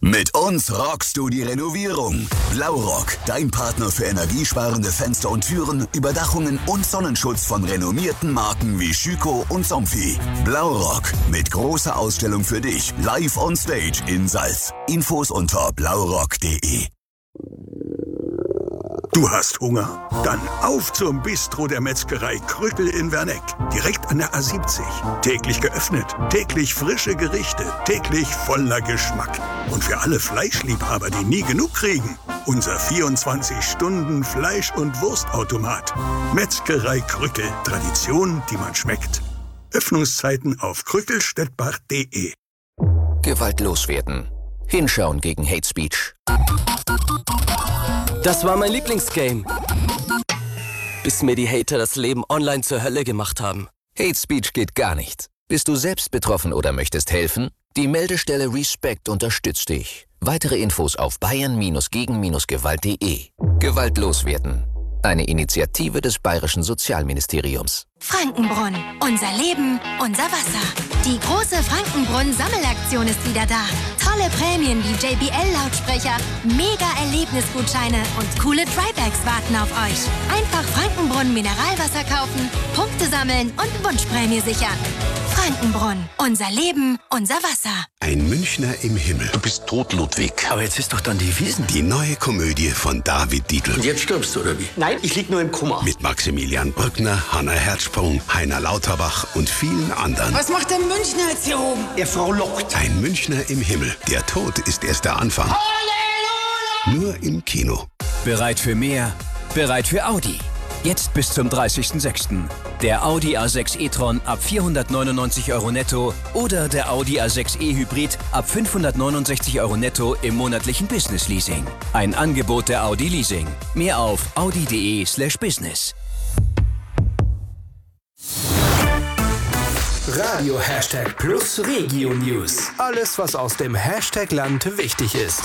Mit uns rockst du die Renovierung. Blaurock, dein Partner für energiesparende Fenster und Türen, Überdachungen und Sonnenschutz von renommierten Marken wie Schüco und Somfy. Blaurock, mit großer Ausstellung für dich, live on stage in Salz. Infos unter blaurock.de. Du hast Hunger? Dann auf zum Bistro der Metzgerei Krückel in Werneck. Direkt an der A70. Täglich geöffnet, täglich frische Gerichte, täglich voller Geschmack. Und für alle Fleischliebhaber, die nie genug kriegen, unser 24-Stunden-Fleisch- und Wurstautomat. Metzgerei Krückel. Tradition, die man schmeckt. Öffnungszeiten auf krückelstettbach.de. Gewalt loswerden. Hinschauen gegen Hate Speech. Das war mein Lieblingsgame. Bis mir die Hater das Leben online zur Hölle gemacht haben. Hate Speech geht gar nicht. Bist du selbst betroffen oder möchtest helfen? Die Meldestelle Respect unterstützt dich. Weitere Infos auf bayern-gegen-gewalt.de. Gewalt loswerden. Eine Initiative des Bayerischen Sozialministeriums. Frankenbrunn. Unser Leben, unser Wasser. Die große Frankenbrunn-Sammelaktion ist wieder da. Tolle Prämien wie JBL-Lautsprecher, Mega-Erlebnisgutscheine und coole Drybags warten auf euch. Einfach Frankenbrunn Mineralwasser kaufen, Punkte sammeln und Wunschprämie sichern. Frankenbrunn. Unser Leben, unser Wasser. Ein Münchner im Himmel. Du bist tot, Ludwig. Aber jetzt ist doch dann die Wiesn. Die neue Komödie von David Dietl. Und jetzt stirbst du, oder wie? Nein, ich lieg nur im Koma. Mit Maximilian Brückner, Hannah Herzsprung, Heiner Lauterbach und vielen anderen. Was macht der Münchner jetzt hier oben? Er Frau lockt. Ein Münchner im Himmel. Der Tod ist erst der Anfang. Halleluja! Nur im Kino. Bereit für mehr? Bereit für Audi. Jetzt bis zum 30.06. Der Audi A6 e-tron ab 499 € netto oder der Audi A6 e-Hybrid ab 569 € netto im monatlichen Business-Leasing. Ein Angebot der Audi Leasing. Mehr auf audi.de/business. Radio Hashtag Plus Regio News. Alles, was aus dem Hashtag-Land wichtig ist.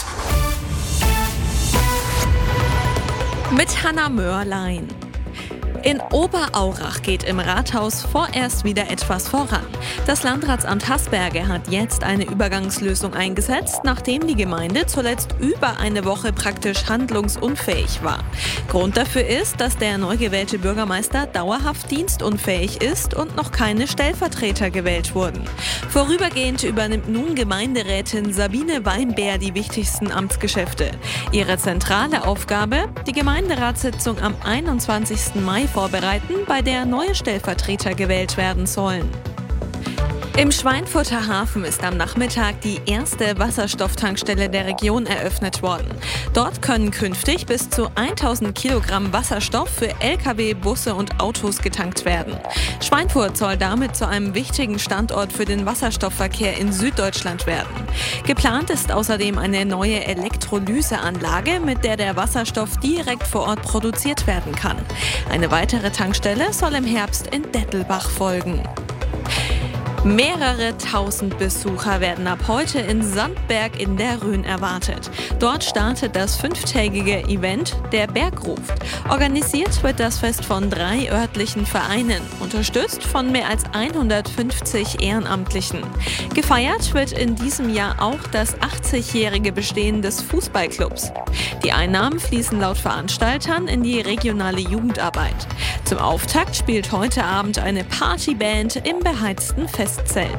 Mit Hanna Mörlein. In Oberaurach geht im Rathaus vorerst wieder etwas voran. Das Landratsamt Haßberge hat jetzt eine Übergangslösung eingesetzt, nachdem die Gemeinde zuletzt über eine Woche praktisch handlungsunfähig war. Grund dafür ist, dass der neu gewählte Bürgermeister dauerhaft dienstunfähig ist und noch keine Stellvertreter gewählt wurden. Vorübergehend übernimmt nun Gemeinderätin Sabine Weinbär die wichtigsten Amtsgeschäfte. Ihre zentrale Aufgabe: die Gemeinderatssitzung am 21. Mai vorbereiten, bei der neue Stellvertreter gewählt werden sollen. Im Schweinfurter Hafen ist am Nachmittag die erste Wasserstofftankstelle der Region eröffnet worden. Dort können künftig bis zu 1000 Kilogramm Wasserstoff für Lkw, Busse und Autos getankt werden. Schweinfurt soll damit zu einem wichtigen Standort für den Wasserstoffverkehr in Süddeutschland werden. Geplant ist außerdem eine neue Elektrolyseanlage, mit der der Wasserstoff direkt vor Ort produziert werden kann. Eine weitere Tankstelle soll im Herbst in Dettelbach folgen. Mehrere tausend Besucher werden ab heute in Sandberg in der Rhön erwartet. Dort startet das 5-tägige Event Der Berg ruft. Organisiert wird das Fest von 3 örtlichen Vereinen, unterstützt von mehr als 150 Ehrenamtlichen. Gefeiert wird in diesem Jahr auch das 80-jährige Bestehen des Fußballclubs. Die Einnahmen fließen laut Veranstaltern in die regionale Jugendarbeit. Zum Auftakt spielt heute Abend eine Partyband im beheizten Festzelt.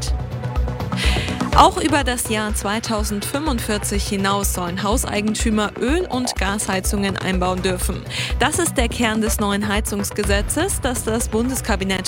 Auch über das Jahr 2045 hinaus sollen Hauseigentümer Öl- und Gasheizungen einbauen dürfen. Das ist der Kern des neuen Heizungsgesetzes, das das Bundeskabinett